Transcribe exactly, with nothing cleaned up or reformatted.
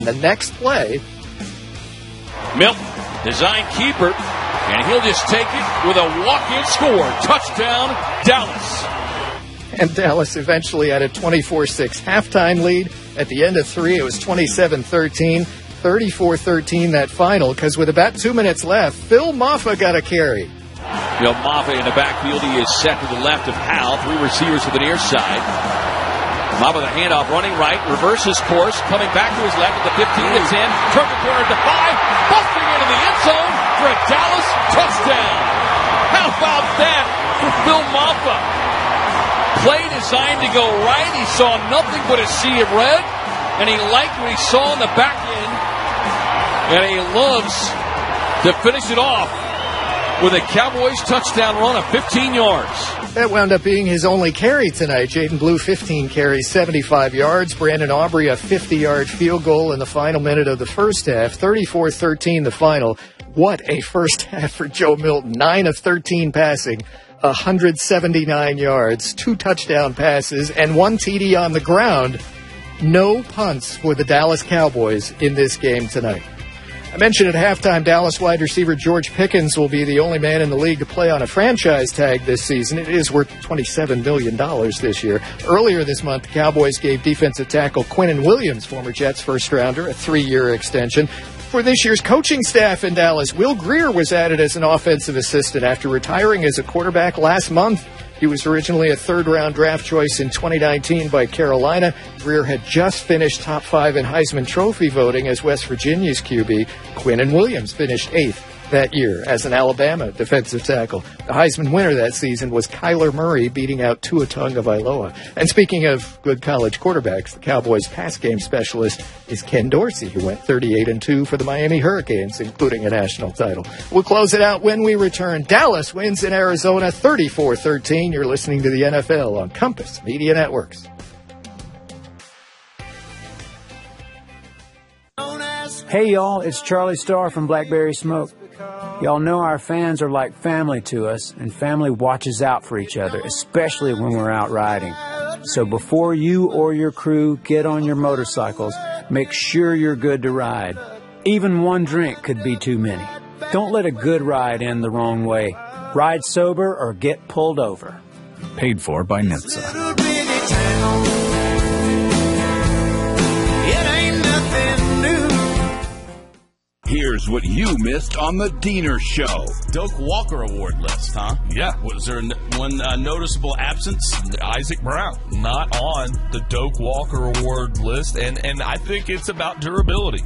The next play, Milton, design keeper, and he'll just take it with a walk-in score. Touchdown, Dallas. and Dallas eventually had a twenty-four six halftime lead. At the end of three, it was twenty-seven thirteen, thirty-four thirteen that final, because with about two minutes left, Phil Maffa got a carry. Phil Maffa in the backfield. He is set to the left of Howell. Three receivers to the near side. Maffa the handoff, running right, reverses course, coming back to his left at the fifteen. It's in, turn the corner to five, busting into the end zone for a Dallas touchdown. How about that for Phil Maffa? Play designed to go right. He saw nothing but a sea of red, and he liked what he saw in the back end, and he loves to finish it off with a Cowboys touchdown run of fifteen yards. That wound up being his only carry tonight. Jaden Blue, fifteen carries, seventy-five yards. Brandon Aubrey, a fifty-yard field goal in the final minute of the first half. thirty-four thirteen the final. What a first half for Joe Milton. nine of thirteen passing, one hundred seventy-nine yards, two touchdown passes, and one T D on the ground. No punts for the Dallas Cowboys in this game tonight. I mentioned at halftime, Dallas wide receiver George Pickens will be the only man in the league to play on a franchise tag this season. It is worth twenty-seven million dollars this year. Earlier this month, the Cowboys gave defensive tackle Quinnen Williams, former Jets first-rounder, a three-year extension. For this year's coaching staff in Dallas, Will Grier was added as an offensive assistant after retiring as a quarterback last month. He was originally a third-round draft choice in twenty nineteen by Carolina. Grier had just finished top five in Heisman Trophy voting as West Virginia's Q B. Quinnen Williams finished eighth that year as an Alabama defensive tackle. The Heisman winner that season was Kyler Murray, beating out Tua Tagovailoa. And speaking of good college quarterbacks, the Cowboys' pass game specialist is Ken Dorsey, who went thirty-eight and two for the Miami Hurricanes, including a national title. We'll close it out when we return. Dallas wins in Arizona thirty-four thirteen. You're listening to the N F L on Compass Media Networks. Hey, y'all, it's Charlie Starr from Blackberry Smoke. Y'all know our fans are like family to us, and family watches out for each other, especially when we're out riding. So before you or your crew get on your motorcycles, make sure you're good to ride. Even one drink could be too many. Don't let a good ride end the wrong way. Ride sober or get pulled over. Paid for by N H T S A. Here's what you missed on the Diener Show. Doak Walker Award list, huh? Yeah. Was there one uh, noticeable absence? Isaac Brown. Not on the Doak Walker Award list, and, and I think it's about durability.